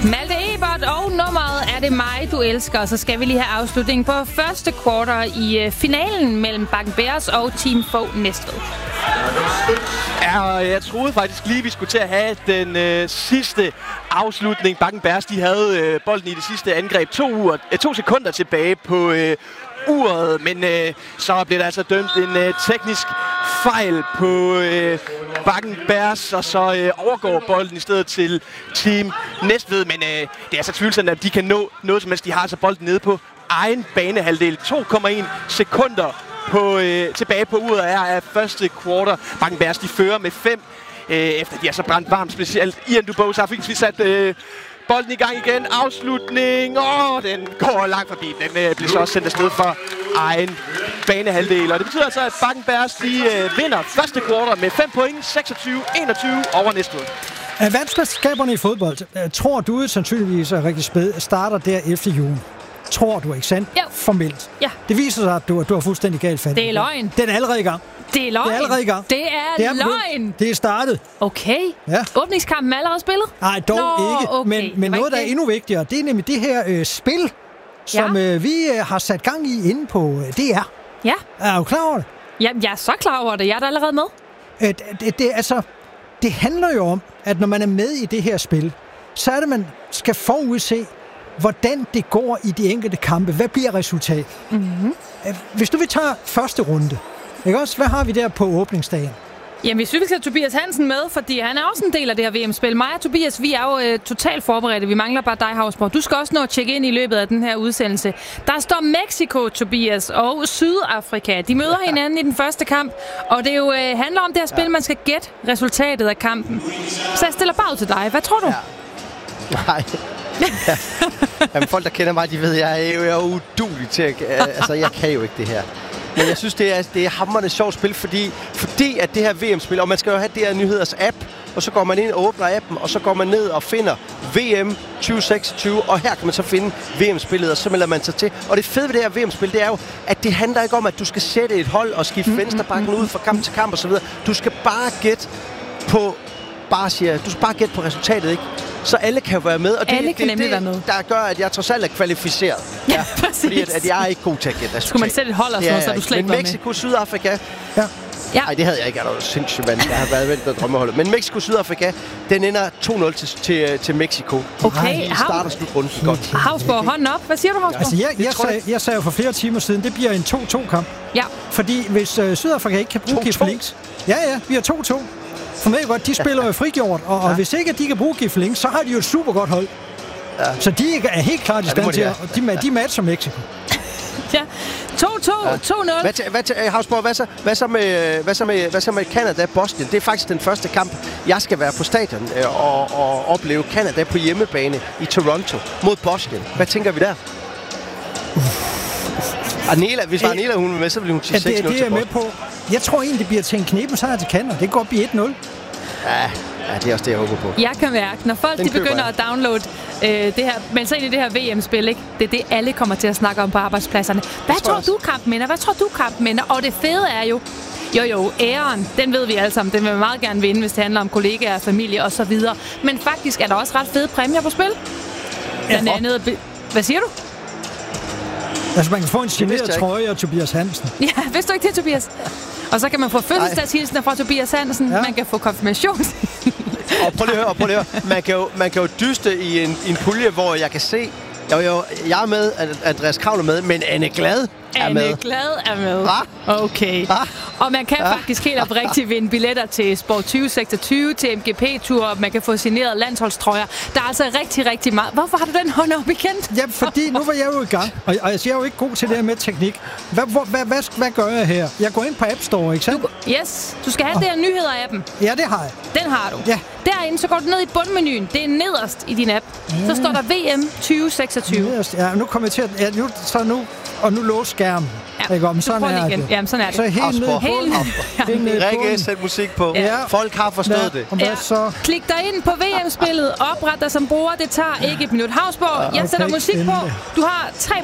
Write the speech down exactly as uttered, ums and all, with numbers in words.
Malte Ebert, og nummeret er det mig, du elsker. Så skal vi lige have afslutning på første quarter i finalen mellem Bakken Bears og Team Fogh Næstved. Ja, jeg troede faktisk lige, vi skulle til at have den øh, sidste afslutning. Bakken Bears, de havde øh, bolden i det sidste angreb to, uger, øh, to sekunder tilbage på øh, uret, men øh, så blev der altså dømt en øh, teknisk fejl på øh, Bakken Bears, og så øh, overgår bolden i stedet til Team Næstved, men øh, det er så tvivlsomt, at de kan nå noget som helst. De har altså bolden nede på egen banehalvdel. to komma en sekunder på, øh, tilbage på uret er af første quarter. Bakken Bears, de fører med fem, øh, efter de er så brændt varmt, specielt Ian Dubois har fik vi sat øh, bolden i gang igen. Afslutning. Åh, den går langt forbi. Den øh, bliver så også sendt afsted for egen banehalvdel. Og det betyder altså, at Bakken Bears, de øh, vinder første quarter med fem point, seksogtyve enogtyve over Næstved. Verdensmesterskaberne i fodbold, tror du sandsynligvis er rigtig spæd, starter der efter juni. Tror du, ikke sandt? Jo. Formelt. Ja. Det viser sig, at du, du har fuldstændig galt fat. Det er løgn. Den er allerede i gang. Det er løgn. Det er allerede i gang. Det er, det er løgn. Det er startet. Okay. Ja. Åbningskampen er allerede spillet? Nej, dog Nå, ikke. okay. Men, men noget, der er endnu vigtigere, det er nemlig det her øh, spil, som ja. øh, vi øh, har sat gang i inde på øh, D R. Ja. Er du klar over det? Ja, jeg er så klar over det. Jeg er der allerede med. Øh, det, det, altså, det handler jo om, at når man er med i det her spil, så er det, man skal forudse, hvordan det går i de enkelte kampe. Hvad bliver resultatet? Mm-hmm. Hvis du vil tage første runde, ikke også? Hvad har vi der på åbningsdagen? Jamen, vi synes, vi skal have Tobias Hansen med, fordi han er også en del af det her V M-spil. Mig og Tobias, vi er jo øh, totalt forberedte. Vi mangler bare dig, Havsborg. Du skal også nå at tjekke ind i løbet af den her udsendelse. Der står Mexico, Tobias, og Sydafrika. De møder hinanden i den første kamp, og det jo øh, handler om det her spil, man skal gætte resultatet af kampen. Så jeg stiller bare ud til dig. Hvad tror du? Ja. Nej. Ja. Jamen, folk, der kender mig, de ved, jeg er jo, jeg er uduelig til at... Altså, jeg kan jo ikke det her. Men jeg synes, det er, det er hamrende sjovt spil, fordi, fordi at det her V M-spil, og man skal jo have det her nyheders app, og så går man ind og åbner appen, og så går man ned og finder V M tyve seksogtyve, og her kan man så finde V M-spillet, og så melder man sig til. Og det fede ved det her V M-spil, det er jo, at det handler ikke om, at du skal sætte et hold og skifte mm, venstrebacken mm, ud fra kamp til kamp og så videre. Du skal bare gætte på... Bare siger, du skal bare gætte på resultatet, ikke? Så alle kan jo være med, og det er det, det, det der gør, at jeg trods alt er kvalificeret. Ja, ja, præcis. Fordi at, at jeg er ikke god til at gætte resultatet. Skulle man sætte et hold og sådan noget, så du slet ikke var med? Men Mexico, Sydafrika... Ja. Ja. Nej, det havde jeg ikke. Jeg er jo sindssygt vand. Jeg har været vendt af drømmeholdet. Men Mexico, Sydafrika, den ender to nul til, til, til Mexico. Okay. Vi starter slutrunden godt. Havsborg, hånden op. Hvad siger du, Havsborg? Altså, jeg, jeg, sag, jeg sagde jo for flere timer siden, det bliver en to to-kamp. Ja. Fordi hvis øh, Sydafrika ikke kan bruge Gifle Links... Ja, ja, vi har to to. For mig godt, de spiller jo frigjort, og, og ja. hvis ikke de kan bruge Gifle Links, så har de jo et super godt hold. Ja. Så de er helt klart i stand ja, til, at de, de matcher Mexico. Ja. to to, ja. to nul. Hvad til, hvad til, Havsborg, hvad så, hvad så med, hvad så med, hvad så med Canada Boston? Det er faktisk den første kamp, jeg skal være på stadion øh, og, og opleve Canada på hjemmebane i Toronto mod Boston. Hvad tænker vi der? Arnela, hvis Arnela hun er med, så vil hun sige ja, seks nul det, til det er med på. Jeg tror egentlig, det bliver til en knepen sejr til Canada. Det kan godt blive et nul. Ja, ja, det er også det, jeg håber på. Jeg kan mærke, når folk de begynder at downloade øh, det her, men så ind i det her V M-spil, ikke? Det er det, alle kommer til at snakke om på arbejdspladserne. Hvad tror, tror du, kampen minder? Hvad tror du, kampen minder? Og det fede er jo, jo jo, æren, den ved vi alle sammen. Den vil vi meget gerne vinde, hvis det handler om kollegaer, familie osv. Men faktisk er der også ret fede præmier på spil. Blandt ja. andet, hvad siger du? Altså, man kan få en signeret trøje af Tobias Hansen. Ja, vidste du ikke det, Tobias? Og så kan man få fødselsdagshilsener fra Tobias Hansen. Ja. Man kan få konfirmation. Og prøv lige at høre, prøv lige at høre. Man kan jo, man kan jo dyste i en, en pulje, hvor jeg kan se... Jo, jo, jeg er med, Andreas Kravl er med, men Anne Glad er Anne med. Anne Glad er med. Hva? Okay. Hva? Og man kan ja. faktisk helt oprigtigt vinde billetter til Sport tyve seksogtyve, til M G P-tur, man kan få signeret landsholdstrøjer. Der er altså rigtig, rigtig meget. Hvorfor har du den hånd op igen? Ja, fordi nu var jeg jo i gang, og jeg er jo ikke god til det her med teknik. Hvad, hvor, hvad, hvad, hvad gør jeg her? Jeg går ind på App Store, ikke sandt? Du, yes, du skal have oh. det her nyheder-appen. Ja, det har jeg. Den har du. Ja. Derinde, så går du ned i bundmenuen. Det er nederst i din app. Ja. Så står der V M tyve seksogtyve. Nederst, ja, nu kommer jeg til at... Ja, nu, så nu, og nu lås skærmen. Ja, ikke om, sådan er igen. det. Jamen, sådan er det. Så helt ned helt Rikke, sæt musik på. Ja. Folk har forstået ja. det. Ja. Så? Klik dig ind på V M-spillet. Opret dig som bruger. Det tager ikke et minut. Havsborg, ja, okay. Jeg sætter musik på. Du har tre